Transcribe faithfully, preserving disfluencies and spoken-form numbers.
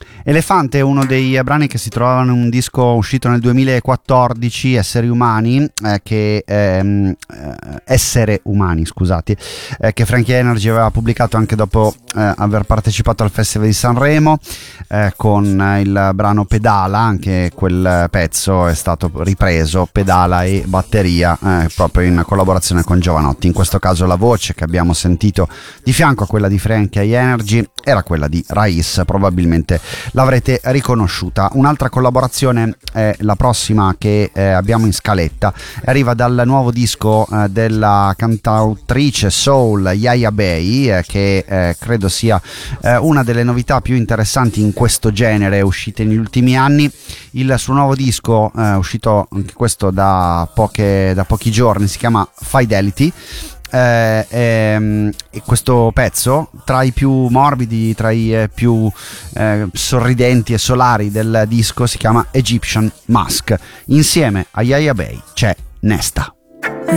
Elefante è uno dei brani che si trovavano in un disco uscito nel duemilaquattordici, Esseri Umani, eh, che ehm, eh, Essere Umani, scusate, eh, che Frankie Energy aveva pubblicato anche dopo eh, aver partecipato al Festival di Sanremo, eh, con il brano Pedala. Anche quel pezzo è stato ripreso, pedala e batteria, eh, proprio in collaborazione con Giovanotti. In questo caso la voce che abbiamo sentito di fianco a quella di Frankie Energy era quella di Raiz, probabilmente l'avrete riconosciuta. Un'altra collaborazione è la prossima che eh, abbiamo in scaletta, arriva dal nuovo disco eh, della cantautrice soul Yaya Bay, eh, che eh, credo sia eh, una delle novità più interessanti in questo genere uscite negli ultimi anni. Il suo nuovo disco, eh, uscito anche questo da, poche, da pochi giorni, si chiama Fidelity. Eh, ehm, e questo pezzo, tra i più morbidi, tra i eh, più eh, sorridenti e solari del disco, si chiama Egyptian Mask. Insieme a Yaya Bay c'è Nesta.